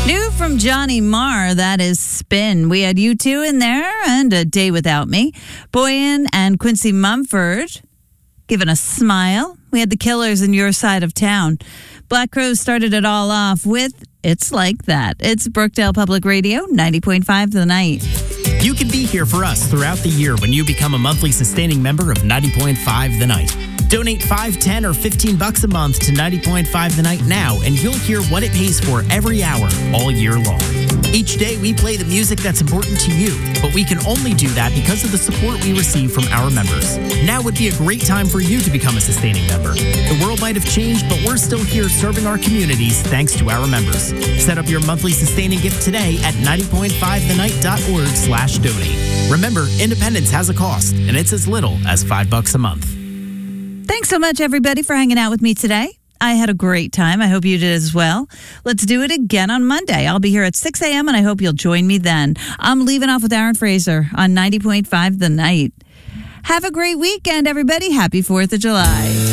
New from Johnny Marr, that is Spin. We had U2 in there and A Day Without Me. Boyan and Quincy Mumford giving a smile. We had the Killers in Your Side of Town. Black Crowes started it all off with It's Like That. It's Brookdale Public Radio, 90.5 The Night. You can be here for us throughout the year when you become a monthly sustaining member of 90.5 The Night. Donate $5, $10, or $15 a month to 90.5 The Night now, and you'll hear what it pays for every hour, all year long. Each day, we play the music that's important to you, but we can only do that because of the support we receive from our members. Now would be a great time for you to become a sustaining member. The world might have changed, but we're still here serving our communities thanks to our members. Set up your monthly sustaining gift today at 90.5thenight.org/donate. Remember, independence has a cost, and it's as little as $5 a month. Thanks so much, everybody, for hanging out with me today. I had a great time. I hope you did as well. Let's do it again on Monday. I'll be here at 6 a.m., and I hope you'll join me then. I'm leaving off with Aaron Fraser on 90.5 The Night. Have a great weekend, everybody. Happy 4th of July.